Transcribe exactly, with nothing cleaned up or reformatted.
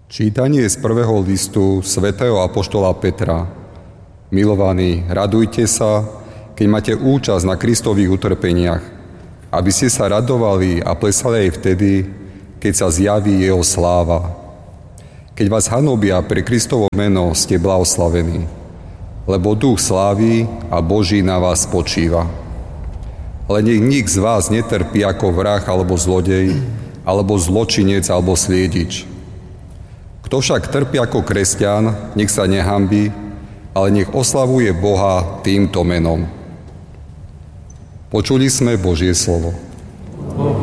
Čítanie z prvého listu svätého apoštola Petra. Milovaní, radujte sa, keď máte účasť na Kristových utrpeniach, aby ste sa radovali a plesali aj vtedy, keď sa zjaví jeho sláva. Keď vás hanobia pre Kristovo meno, ste blahoslavení, lebo duch slávy a Boží na vás spočíva. Ale nech nik z vás netrpí ako vrah alebo zlodej, alebo zločinec alebo sliedič. Kto však trpí ako kresťan, nech sa nehanbí, ale nech oslavuje Boha týmto menom. Počuli sme Božie slovo.